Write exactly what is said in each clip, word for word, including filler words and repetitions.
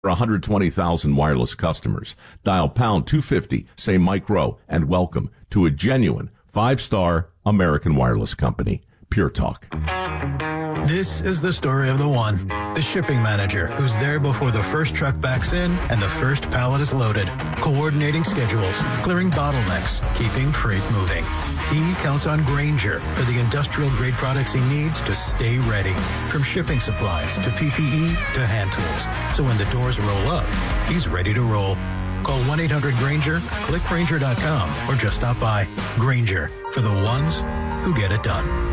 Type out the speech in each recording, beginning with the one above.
one hundred twenty thousand wireless customers. Dial pound two fifty, say Mike Rowe, and welcome to a genuine five-star American wireless company. Pure Talk. This is the story of the one, the shipping manager who's there before the first truck backs in and the first pallet is loaded, coordinating schedules, clearing bottlenecks, keeping freight moving. He counts on Grainger for the industrial-grade products he needs to stay ready, from shipping supplies to P P E to hand tools. So when the doors roll up, he's ready to roll. Call one eight hundred Grainger, click Grainger dot com, or just stop by. Grainger, for the ones who get it done.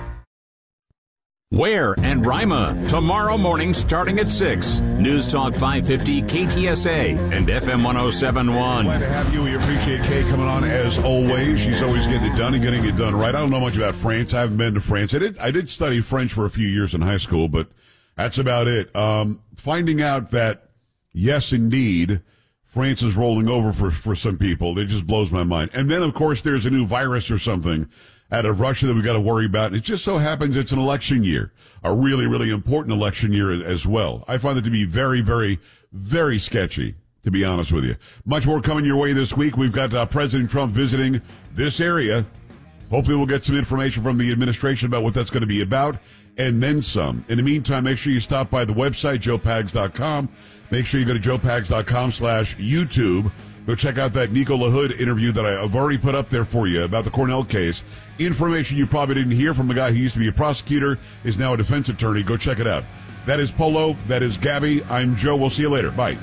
Ware and Rima, tomorrow morning starting at six. News Talk five fifty K T S A and F M one oh seven point one. Glad to have you. We appreciate Kay coming on as always. She's always getting it done and getting it done right. I don't know much about France. I haven't been to France. I did, I did study French for a few years in high school, but that's about it. Um, finding out that, yes, indeed, France is rolling over for, for some people, it just blows my mind. And then, of course, there's a new virus or something out of Russia that we got to worry about. And it just so happens it's an election year, a really, really important election year as well. I find it to be very, very, very sketchy, to be honest with you. Much more coming your way this week. We've got uh, President Trump visiting this area. Hopefully we'll get some information from the administration about what that's going to be about, and then some. In the meantime, make sure you stop by the website, joe pags dot com. Make sure you go to joe pags dot com slash YouTube. Go check out that Nico LaHood interview that I've already put up there for you about the Cornell case. Information you probably didn't hear from a guy who used to be a prosecutor, is now a defense attorney. Go check it out. That is Polo. That is Gabby. I'm Joe. We'll see you later. Bye.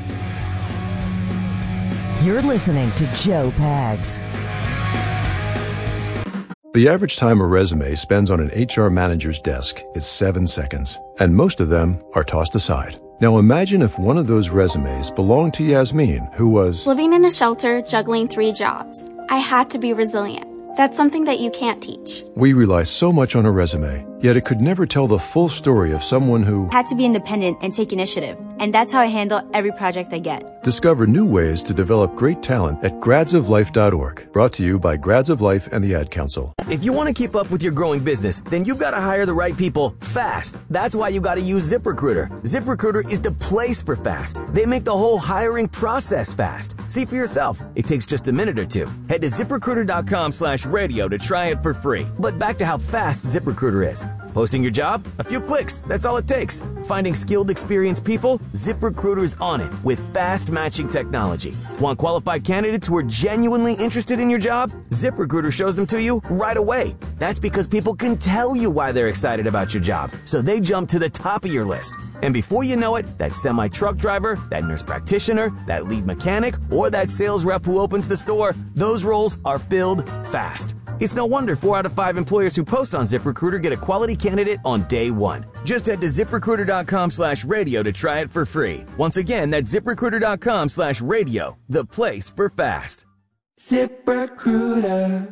You're listening to Joe Pags. The average time a resume spends on an H R manager's desk is seven seconds, and most of them are tossed aside. Now imagine if one of those resumes belonged to Yasmin, who was living in a shelter, juggling three jobs. I had to be resilient. That's something that you can't teach. We rely so much on a resume, yet it could never tell the full story of someone who had to be independent and take initiative. And that's how I handle every project I get. Discover new ways to develop great talent at grads of life dot org. Brought to you by Grads of Life and the Ad Council. If you want to keep up with your growing business, then you've got to hire the right people fast. That's why you got to use ZipRecruiter. ZipRecruiter is the place for fast. They make the whole hiring process fast. See for yourself. It takes just a minute or two. Head to ziprecruiter dot com slash radio to try it for free. But back to how fast ZipRecruiter is. Posting your job? A few clicks. That's all it takes. Finding skilled, experienced people? ZipRecruiter's on it with fast matching technology. Want qualified candidates who are genuinely interested in your job? ZipRecruiter shows them to you right away. That's because people can tell you why they're excited about your job, so they jump to the top of your list. And before you know it, that semi-truck driver, that nurse practitioner, that lead mechanic, or that sales rep who opens the store, those roles are filled fast. It's no wonder four out of five employers who post on ZipRecruiter get a quality candidate on day one. Just head to ziprecruiter dot com slash radio to try it for free. Once again, that's ziprecruiter dot com slash radio, the place for fast. ZipRecruiter.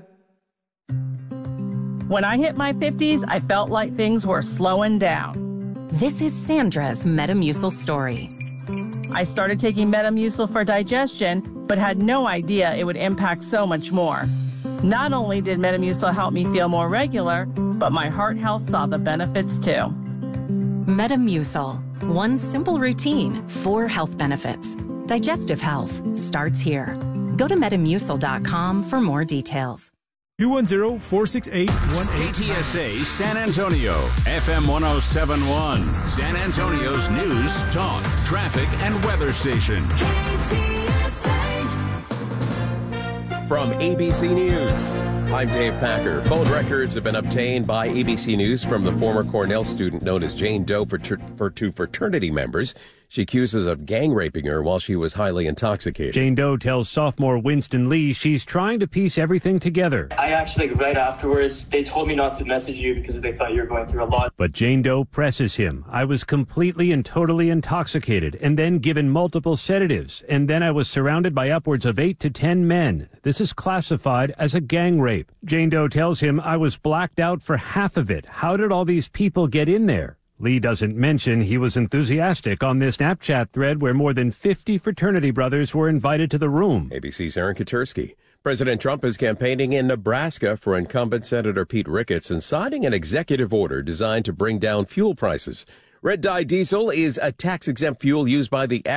When I hit my fifties, I felt like things were slowing down. This is Sandra's Metamucil story. I started taking Metamucil for digestion, but had no idea it would impact so much more. Not only did Metamucil help me feel more regular, but my heart health saw the benefits too. Metamucil. One simple routine, four health benefits. Digestive health starts here. Go to metamucil dot com for more details. two one zero, four six eight, one eight. K T S A San Antonio, F M one oh seven point one. San Antonio's news, talk, traffic, and weather station. K T S A. From A B C News, I'm Dave Packer. Phone records have been obtained by A B C News from the former Cornell student known as Jane Doe for, ter- for two fraternity members. She accuses of gang raping her while she was highly intoxicated. Jane Doe tells sophomore Winston Lee she's trying to piece everything together. I actually, right afterwards, they told me not to message you because they thought you were going through a lot. But Jane Doe presses him. I was completely and totally intoxicated and then given multiple sedatives. And then I was surrounded by upwards of eight to ten men. This is classified as a gang rape. Jane Doe tells him I was blacked out for half of it. How did all these people get in there? Lee doesn't mention he was enthusiastic on this Snapchat thread where more than fifty fraternity brothers were invited to the room. A B C's Aaron Katursky. President Trump is campaigning in Nebraska for incumbent Senator Pete Ricketts and signing an executive order designed to bring down fuel prices. Red dye diesel is a tax-exempt fuel used by the